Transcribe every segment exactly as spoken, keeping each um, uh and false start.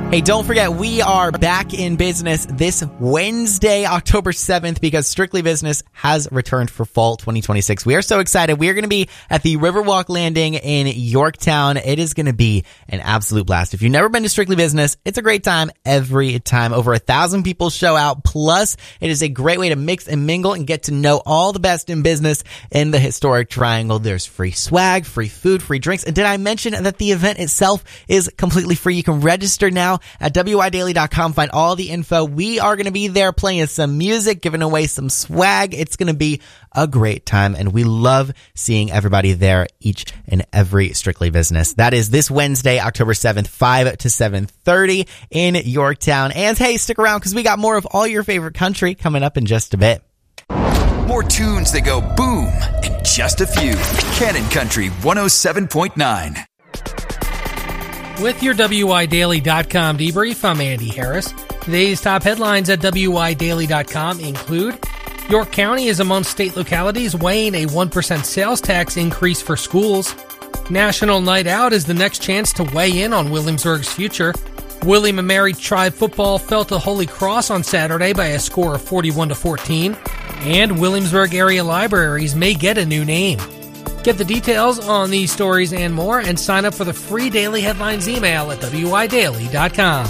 Hey, don't forget, we are back in business this Wednesday, October seventh, because Strictly Business has returned for fall twenty twenty-six. We are so excited. We are going to be at the Riverwalk Landing in Yorktown. It is going to be an absolute blast. If you've never been to Strictly Business, it's a great time every time. Over a thousand people show out. Plus, it is a great way to mix and mingle and get to know all the best in business in the historic Triangle. There's free swag, free food, free drinks. And did I mention that the event itself is completely free? You can register now at W I Daily dot com. Find all the info. We are going to be there playing some music, giving away some swag. It's going to be a great time, and we love seeing everybody there each and every Strictly Business. That is this Wednesday, October seventh, five to seven thirty in Yorktown. And hey, stick around because we got more of all your favorite country coming up in just a bit. More tunes that go boom in just a few. Cannon Country one oh seven point nine. With your W I Daily dot com debrief, I'm Andy Harris. Today's top headlines at W I Daily dot com include York County is among state localities weighing a one percent sales tax increase for schools. National Night Out is the next chance to weigh in on Williamsburg's future. William and Mary Tribe football fell to Holy Cross on Saturday by a score of forty-one to fourteen. And Williamsburg area libraries may get a new name. Get the details on these stories and more, and sign up for the free daily headlines email at W I Daily dot com.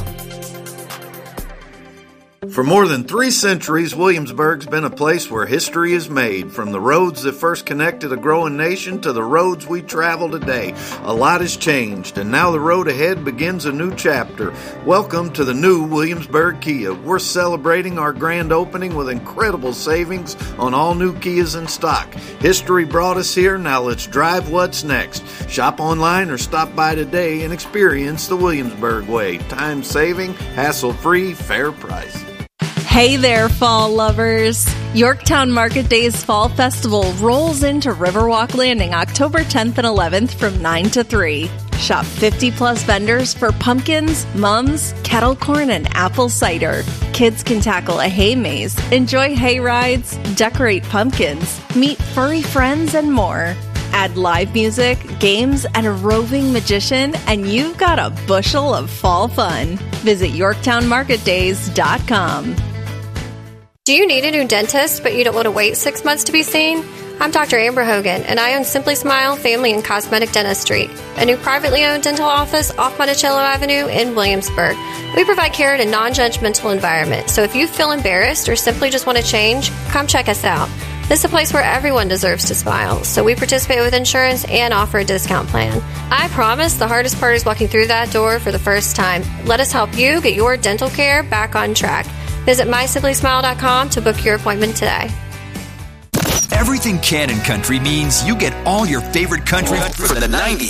For more than three centuries, Williamsburg's been a place where history is made. From the roads that first connected a growing nation to the roads we travel today, a lot has changed, and now the road ahead begins a new chapter. Welcome to the new Williamsburg Kia. We're celebrating our grand opening with incredible savings on all new Kias in stock. History brought us here, now let's drive what's next. Shop online or stop by today and experience the Williamsburg way. Time saving, hassle-free, fair price. Hey there, fall lovers! Yorktown Market Days Fall Festival rolls into Riverwalk Landing October tenth and eleventh from nine to three. Shop fifty plus vendors for pumpkins, mums, kettle corn, and apple cider. Kids can tackle a hay maze, enjoy hay rides, decorate pumpkins, meet furry friends, and more. Add live music, games, and a roving magician, and you've got a bushel of fall fun. Visit Yorktown Market Days dot com. Do you need a new dentist, but you don't want to wait six months to be seen? I'm Doctor Amber Hogan, and I own Simply Smile Family and Cosmetic Dentistry, a new privately owned dental office off Monticello Avenue in Williamsburg. We provide care in a non-judgmental environment, so if you feel embarrassed or simply just want to change, come check us out. This is a place where everyone deserves to smile, so we participate with insurance and offer a discount plan. I promise the hardest part is walking through that door for the first time. Let us help you get your dental care back on track. Visit my simply smile dot com to book your appointment today. Everything Cannon Country means you get all your favorite country for the nineties.